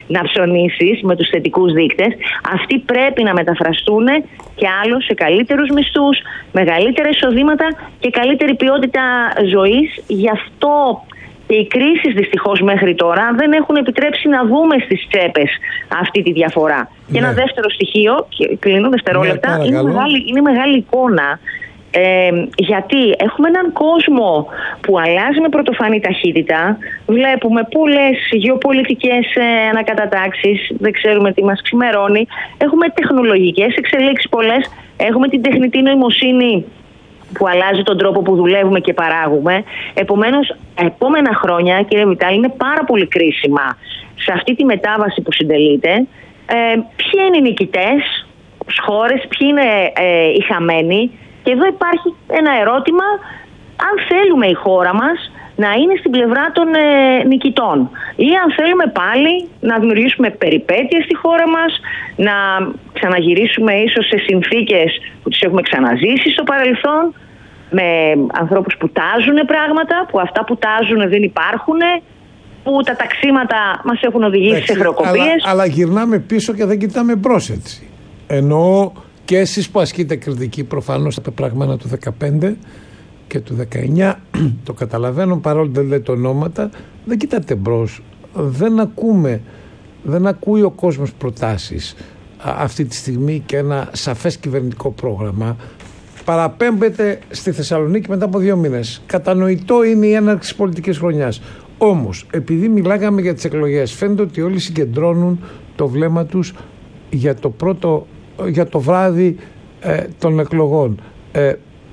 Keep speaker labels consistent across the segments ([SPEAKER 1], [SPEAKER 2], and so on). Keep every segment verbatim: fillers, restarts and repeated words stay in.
[SPEAKER 1] να ψωνίσεις με τους θετικούς δείκτες. Αυτοί πρέπει να μεταφραστούν και άλλο σε καλύτερους μισθούς, μεγαλύτερα εισοδήματα και καλύτερη ποιότητα ζωής. Γι' αυτό και οι κρίσεις δυστυχώς μέχρι τώρα δεν έχουν επιτρέψει να δούμε στις τσέπες αυτή τη διαφορά. Ναι. Και ένα δεύτερο στοιχείο, και κλείνω δευτερόλεπτα, ναι, είναι, μεγάλη, είναι μεγάλη εικόνα. Ε, γιατί έχουμε έναν κόσμο που αλλάζει με πρωτοφανή ταχύτητα. Βλέπουμε πολλές γεωπολιτικές ε, ανακατατάξεις. Δεν ξέρουμε τι μας ξημερώνει. Έχουμε τεχνολογικές εξελίξεις πολλές. Έχουμε την τεχνητή νοημοσύνη που αλλάζει τον τρόπο που δουλεύουμε και παράγουμε. Επομένως, επόμενα χρόνια, κύριε Βιτάλη, είναι πάρα πολύ κρίσιμα σε αυτή τη μετάβαση που συντελείται. Ε, ποιοι είναι οι νικητές στις χώρες, ποιοι είναι ε, οι χαμένοι. Και εδώ υπάρχει ένα ερώτημα, αν θέλουμε η χώρα μας να είναι στην πλευρά των ε, νικητών ή αν θέλουμε πάλι να δημιουργήσουμε περιπέτειες στη χώρα μας, να ξαναγυρίσουμε ίσως σε συνθήκες που τις έχουμε ξαναζήσει στο παρελθόν, με ανθρώπους που τάζουν πράγματα, που αυτά που τάζουν δεν υπάρχουν, που τα ταξίματα μας έχουν οδηγήσει Άξι, σε χρεοκοπίες.
[SPEAKER 2] Αλλά, αλλά γυρνάμε πίσω και δεν κοιτάμε μπρος έτσι. Εννοώ και εσείς που ασκείτε κριτική προφανώς τα πεπραγμένα του δεκαπέντε και του δεκαεννιά, το καταλαβαίνω, παρόλο δεν λέτε ονόματα, δεν κοιτάτε μπρος, δεν ακούμε, δεν ακούει ο κόσμος προτάσεις α, αυτή τη στιγμή και ένα σαφές κυβερνητικό πρόγραμμα. Παραπέμπεται στη Θεσσαλονίκη μετά από δύο μήνες. Κατανοητό είναι η έναρξη της πολιτικής χρονιάς. Όμως, επειδή μιλάγαμε για τις εκλογές, φαίνεται ότι όλοι συγκεντρώνουν το βλέμμα τους για το πρώτο, για το βράδυ ε, των εκλογών. Ε,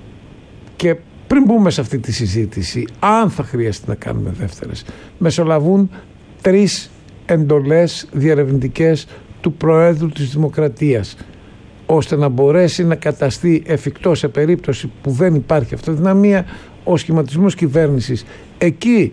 [SPEAKER 2] και πριν μπούμε σε αυτή τη συζήτηση, αν θα χρειαστεί να κάνουμε δεύτερες, μεσολαβούν τρεις εντολές διερευνητικές του Προέδρου της Δημοκρατίας, ώστε να μπορέσει να καταστεί εφικτό σε περίπτωση που δεν υπάρχει αυτοδυναμία ο σχηματισμός κυβέρνησης. Εκεί,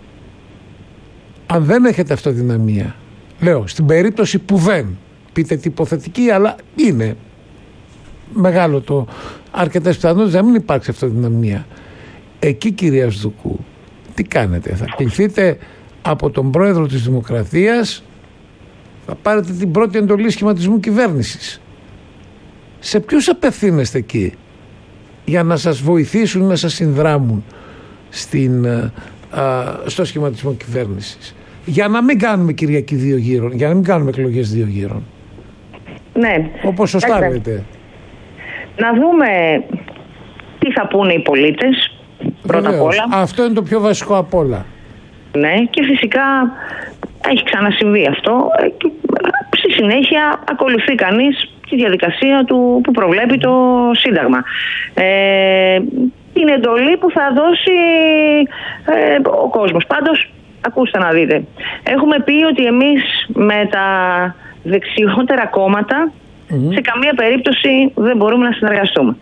[SPEAKER 2] αν δεν έχετε αυτοδυναμία, λέω, στην περίπτωση που δεν, πείτε τι υποθετική, αλλά είναι μεγάλο το αρκετές πιθανότητες να μην υπάρξει αυτοδυναμία. Εκεί, κυρία Σδουκού, τι κάνετε? Θα κληθείτε από τον Πρόεδρο της Δημοκρατίας, θα πάρετε την πρώτη εντολή σχηματισμού κυβέρνησης. Σε ποιους απευθύνεστε εκεί για να σας βοηθήσουν, να σας συνδράμουν στην, α, στο σχηματισμό κυβέρνησης? Για να μην κάνουμε Κυριακή δύο γύρων, για να μην κάνουμε εκλογές δύο γύρων.
[SPEAKER 1] Ναι.
[SPEAKER 2] Όπως σωστά λέτε.
[SPEAKER 1] Να δούμε τι θα πούνε οι πολίτες, πρώτα απ' όλα.
[SPEAKER 2] Αυτό είναι το πιο βασικό απ' όλα.
[SPEAKER 1] Ναι, και φυσικά έχει ξανασυμβεί αυτό. Και στη συνέχεια ακολουθεί κανείς τη διαδικασία του που προβλέπει το Σύνταγμα. Ε, την εντολή που θα δώσει ε, ο κόσμος. Πάντως, ακούστε να δείτε. Έχουμε πει ότι εμείς με τα δεξιότερα κόμματα mm-hmm. σε καμία περίπτωση δεν μπορούμε να συνεργαστούμε.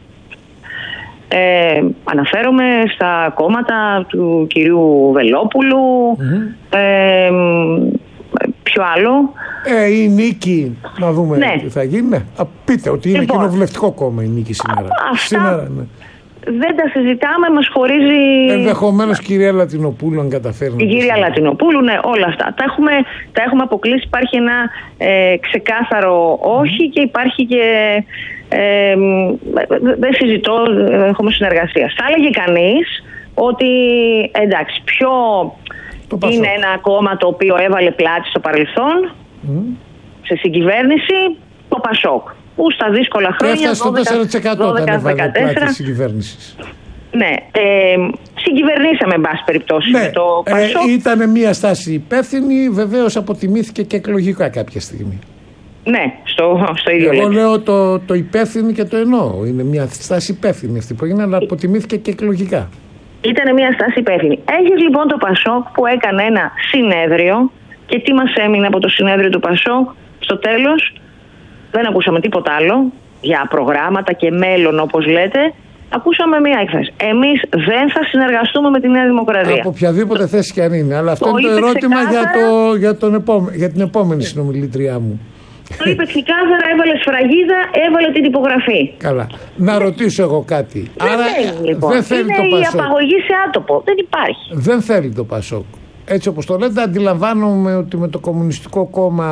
[SPEAKER 1] Ε, αναφέρομαι στα κόμματα του κυρίου Βελόπουλου, mm-hmm. ε, ποιο άλλο.
[SPEAKER 2] Ε, η Νίκη, να δούμε
[SPEAKER 1] ναι.
[SPEAKER 2] τι θα γίνει. Ναι. Α, πείτε ότι είναι λοιπόν, κοινοβουλευτικό κόμμα η Νίκη σήμερα.
[SPEAKER 1] Αυτά
[SPEAKER 2] σήμερα ναι.
[SPEAKER 1] δεν τα συζητάμε, μας χωρίζει...
[SPEAKER 2] Ενδεχομένως κυρία Λατινοπούλου αν καταφέρει.
[SPEAKER 1] Η κυρία Λατινοπούλου, ναι, όλα αυτά. Τα έχουμε, τα έχουμε αποκλείσει. Υπάρχει ένα ε, ξεκάθαρο όχι και υπάρχει και... Ε, δεν συζητώ, έχουμε συνεργασία. Θα έλεγε κανείς ότι εντάξει, πιο είναι ένα κόμμα το οποίο έβαλε πλάτη στο παρελθόν mm. σε συγκυβέρνηση, το Πασόκ, που στα δύσκολα χρόνια
[SPEAKER 2] έφτασε στο τέσσερα τοις εκατό όταν έβαλε πλάτη της συγκυβέρνησης.
[SPEAKER 1] Ναι, ε, συγκυβερνήσαμε εν πάση περιπτώσει
[SPEAKER 2] ναι,
[SPEAKER 1] με το Πασόκ.
[SPEAKER 2] Ε, ήταν μια στάση υπεύθυνη, βεβαίως αποτιμήθηκε και εκλογικά κάποια στιγμή.
[SPEAKER 1] Ναι, στο, στο ίδιο
[SPEAKER 2] Εγώ
[SPEAKER 1] λέτε.
[SPEAKER 2] λέω το, το υπεύθυνο και το εννοώ. Είναι μια στάση υπεύθυνη αυτή που έγινε, αλλά αποτιμήθηκε και εκλογικά. Ήταν
[SPEAKER 1] μια στάση υπεύθυνη. Έχεις λοιπόν το Πασόκ που έκανε ένα συνέδριο και τι μας έμεινε από το συνέδριο του Πασόκ? Στο τέλος δεν ακούσαμε τίποτα άλλο για προγράμματα και μέλλον όπως λέτε. Ακούσαμε μία έκφραση. Εμείς δεν θα συνεργαστούμε με τη Νέα Δημοκρατία.
[SPEAKER 2] Από οποιαδήποτε θέση και αν είναι. Αλλά αυτό το είναι το ερώτημα ξεκάθαρα... για, το, για, τον επόμε... για την επόμενη συνομιλήτριά μου.
[SPEAKER 1] Το είπε ξεκάθαρα, έβαλε σφραγίδα, έβαλε την υπογραφή.
[SPEAKER 2] Καλά. Να ρωτήσω εγώ κάτι.
[SPEAKER 1] Δεν Άρα θέλει, λοιπόν. δεν θέλει είναι το Πασόκ. Είναι η απαγωγή σε άτομο. Δεν υπάρχει.
[SPEAKER 2] Δεν θέλει το Πασόκ. Έτσι όπως το λέτε, αντιλαμβάνομαι ότι με το Κομμουνιστικό Κόμμα